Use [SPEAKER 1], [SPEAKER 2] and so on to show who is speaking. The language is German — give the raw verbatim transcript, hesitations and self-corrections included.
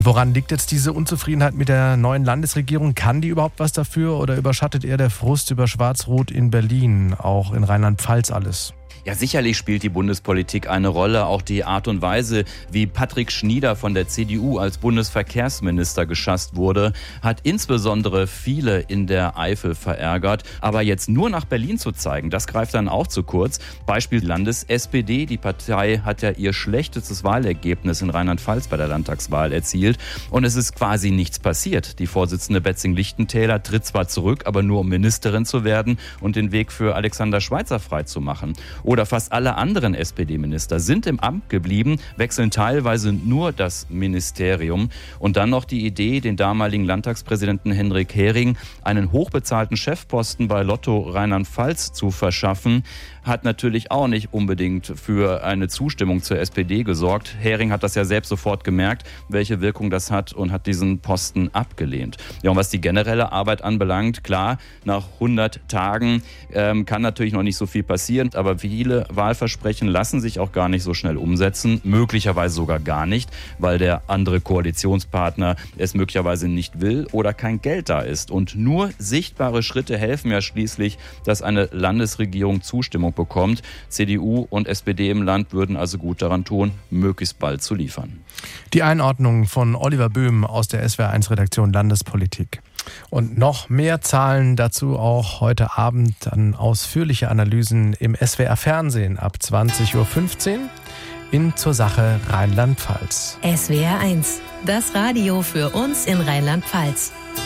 [SPEAKER 1] Woran liegt jetzt diese Unzufriedenheit mit der neuen Landesregierung? Kann die überhaupt was dafür oder überschattet eher der Frust über Schwarz-Rot in Berlin, auch in Rheinland-Pfalz alles?
[SPEAKER 2] Ja, sicherlich spielt die Bundespolitik eine Rolle. Auch die Art und Weise, wie Patrick Schnieder von der C D U als Bundesverkehrsminister geschasst wurde, hat insbesondere viele in der Eifel verärgert. Aber jetzt nur nach Berlin zu zeigen, das greift dann auch zu kurz. Beispiel Landes-S P D. Die Partei hat ja ihr schlechtestes Wahlergebnis in Rheinland-Pfalz bei der Landtagswahl erzielt. Und es ist quasi nichts passiert. Die Vorsitzende Betzing-Lichtentäler tritt zwar zurück, aber nur um Ministerin zu werden und den Weg für Alexander Schweitzer freizumachen. Oder fast alle anderen S P D-Minister sind im Amt geblieben, wechseln teilweise nur das Ministerium. Und dann noch die Idee, den damaligen Landtagspräsidenten Henrik Hering einen hochbezahlten Chefposten bei Lotto Rheinland-Pfalz zu verschaffen, hat natürlich auch nicht unbedingt für eine Zustimmung zur S P D gesorgt. Hering hat das ja selbst sofort gemerkt, welche Wirkung das hat, und hat diesen Posten abgelehnt. Ja, und was die generelle Arbeit anbelangt, klar, nach hundert Tagen ähm, kann natürlich noch nicht so viel passieren, aber viele Wahlversprechen lassen sich auch gar nicht so schnell umsetzen, möglicherweise sogar gar nicht, weil der andere Koalitionspartner es möglicherweise nicht will oder kein Geld da ist. Und nur sichtbare Schritte helfen ja schließlich, dass eine Landesregierung Zustimmung bekommt. C D U und S P D im Land würden also gut daran tun, möglichst bald zu liefern.
[SPEAKER 1] Die Einordnung von Oliver Böhm aus der S W R eins Redaktion Landespolitik. Und noch mehr Zahlen dazu auch heute Abend an ausführliche Analysen im S W R Fernsehen ab zwanzig Uhr fünfzehn in Zur Sache Rheinland-Pfalz.
[SPEAKER 3] S W R eins, das Radio für uns in Rheinland-Pfalz.